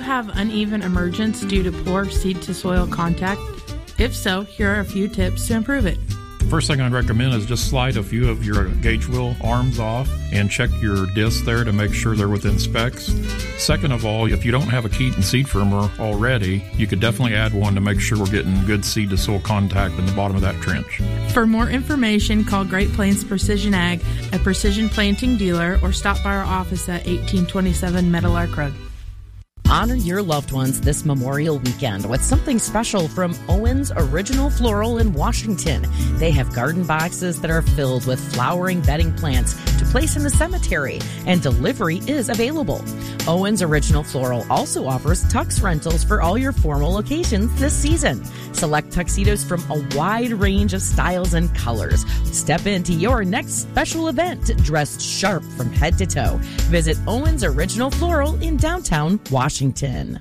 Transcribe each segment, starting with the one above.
have uneven emergence due to poor seed-to-soil contact? If so, here are a few tips to improve it. First thing I'd recommend is just slide a few of your gauge wheel arms off and check your discs there to make sure they're within specs. Second of all, if you don't have a Keaton seed firmer already, you could definitely add one to make sure we're getting good seed to soil contact in the bottom of that trench. For more information, call Great Plains Precision Ag, a precision planting dealer, or stop by our office at 1827 Meadowlark Road. Honor your loved ones this Memorial Weekend with something special from Owens Original Floral in Washington. They have garden boxes that are filled with flowering bedding plants to place in the cemetery, and delivery is available. Owens Original Floral also offers tux rentals for all your formal occasions this season. Select tuxedos from a wide range of styles and colors. Step into your next special event dressed sharp from head to toe. Visit Owens Original Floral in downtown Washington.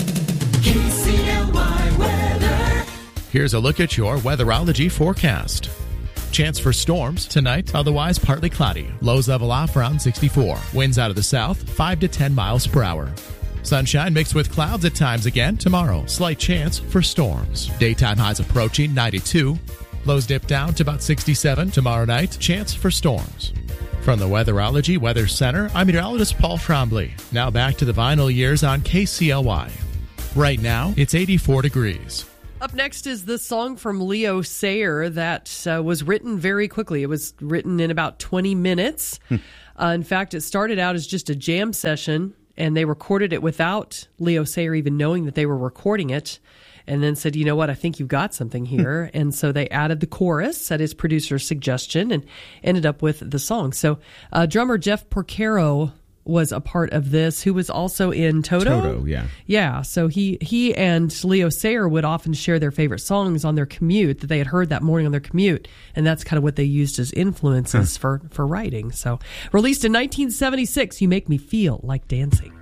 KCLY weather. Here's a look at your weatherology forecast. Chance for storms tonight, otherwise partly cloudy. Lows level off around 64. Winds out of the south, 5 to 10 miles per hour. Sunshine mixed with clouds at times again tomorrow. Slight chance for storms. Daytime highs approaching 92. Lows dip down to about 67 tomorrow night. Chance for storms. From the Weatherology Weather Center, I'm meteorologist Paul Trombley. Now back to the vinyl years on KCLY. Right now, it's 84 degrees. Up next is the song from Leo Sayer that was written very quickly. It was written in about 20 minutes. In fact, it started out as just a jam session, and they recorded it without Leo Sayer even knowing that they were recording it, and then said, you know what, I think you've got something here. And so they added the chorus at his producer's suggestion and ended up with the song. So drummer Jeff Porcaro was a part of this, who was also in Toto. Toto, yeah. Yeah, so he and Leo Sayer would often share their favorite songs on their commute that they had heard that morning on their commute, and that's kind of what they used as influences for writing. So released in 1976, You Make Me Feel Like Dancing.